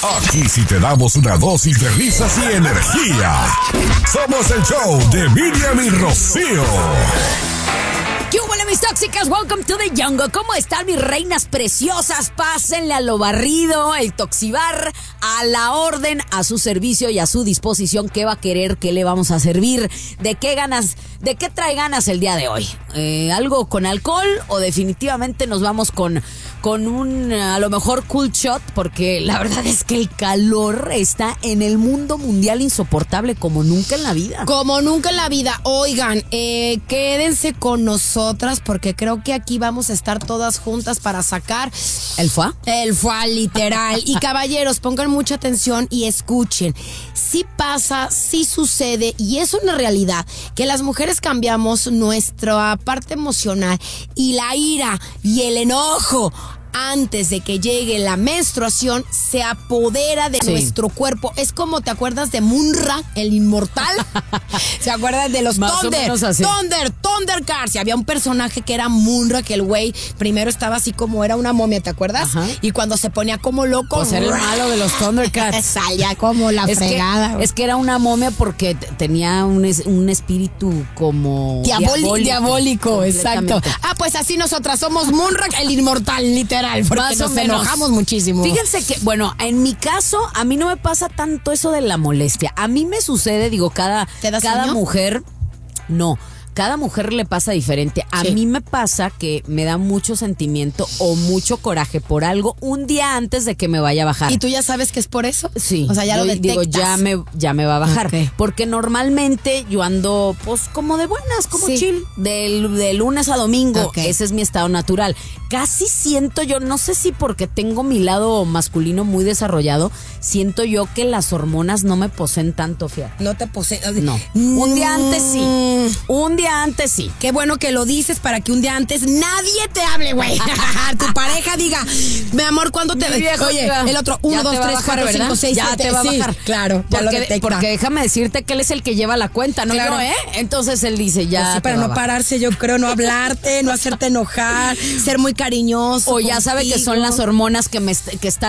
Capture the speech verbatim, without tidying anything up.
Aquí sí te damos una dosis de risas y energía. Somos el show de Miriam y Rocío. ¿Qué hubo, mis tóxicas? Welcome to the jungle. ¿Cómo están, mis reinas preciosas? Pásenle a lo barrido, el Toxibar, a la orden, a su servicio y a su disposición. ¿Qué va a querer? ¿Qué le vamos a servir? ¿De qué ganas? ¿De qué trae ganas el día de hoy? Eh, ¿Algo con alcohol o definitivamente nos vamos con, con un, a lo mejor, cool shot? Porque la verdad es que el calor está en el mundo mundial insoportable como nunca en la vida. Como nunca en la vida. Oigan, eh, quédense con nosotras porque creo que aquí vamos a estar todas juntas para sacar ¿El foie? El foie, literal. Y caballeros, pongan mucha atención y escuchen. Sí pasa, sí sucede y es una realidad que las mujeres cambiamos nuestra parte emocional y la ira y el enojo antes de que llegue la menstruación se apodera de sí. nuestro cuerpo. Es como, ¿te acuerdas de Munra, el inmortal? ¿Se acuerdan de los Más Thunder? Thunder, Thundercats. Y había un personaje que era Munra, que el güey primero estaba así como era una momia, ¿te acuerdas? Ajá. Y cuando se ponía como loco, pues era el malo de los Thundercats. Salía como la es fregada. Que, es que era una momia porque t- tenía un, es, un espíritu como Diabólico. diabólico, diabólico exacto. Ah, pues así nosotras somos Munra, el inmortal, literal. Porque Más nos o menos. enojamos muchísimo. Fíjense que, bueno, en mi caso, a mí no me pasa tanto eso de la molestia. A mí me sucede, digo, cada, ¿Te da cada sueño? mujer, no. Cada mujer le pasa diferente. A Sí. mí me pasa que me da mucho sentimiento o mucho coraje por algo un día antes de que me vaya a bajar. ¿Y tú ya sabes que es por eso? Sí. O sea, ya yo lo detectas. digo, ya me, ya me va a bajar. Okay. Porque normalmente yo ando, pues, como de buenas, como Sí. chill. De, de lunes a domingo. Okay. Ese es mi estado natural. Casi siento yo, no sé si porque tengo mi lado masculino muy desarrollado, siento yo que las hormonas no me poseen tanto, fíjate. No te posee. No. Un día antes sí. Un día antes sí. Qué bueno que lo dices para que un día antes nadie te hable, güey. Tu pareja diga, mi amor, ¿cuándo te... Mi viejo, Oye, ya, el otro, uno, ya dos, te va a tres, bajar, cuatro, ¿verdad? cinco, seis, Ya siete. te va a Sí, bajar. claro, ya lo Porque, detecta. porque déjame decirte que él es el que lleva la cuenta, no Claro. yo, ¿eh? Entonces él dice, ya. Pues sí, te para va a no bajar. pararse, yo creo, no hablarte, no hacerte enojar, ser muy cariñoso. O ya sabe que son contigo. las hormonas que me est- que están